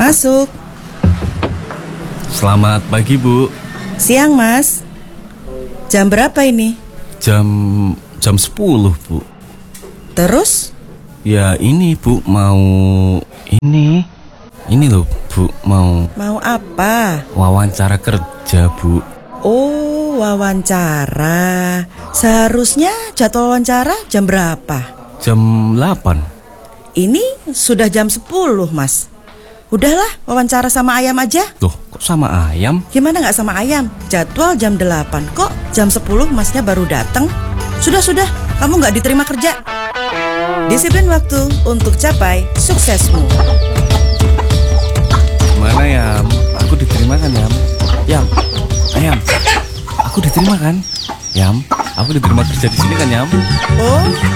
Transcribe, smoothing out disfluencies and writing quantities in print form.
Masuk. Selamat pagi, Bu. Siang, Mas. Jam berapa ini? Jam 10, Bu. Terus? Ya ini, Bu, mau ini loh, Bu, mau Mau apa? wawancara kerja, Bu. Oh, wawancara. Seharusnya jadwal wawancara jam berapa? Jam 8. Ini sudah jam 10, Mas. Udahlah, wawancara sama ayam aja. Loh, kok sama ayam? Gimana nggak sama ayam? Jadwal jam 8. Kok jam 10 Masnya baru datang? Sudah, kamu nggak diterima kerja. Disiplin waktu untuk capai suksesmu. Gimana, Yam? Aku diterima kan, Yam? Ayam, aku diterima kan? Yam, aku diterima kerja di sini kan, Yam? Oh,